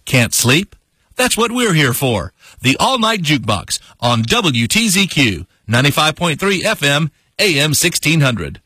Can't sleep? That's what we're here for. The All Night Jukebox on WTZQ 95.3 FM, AM 1600.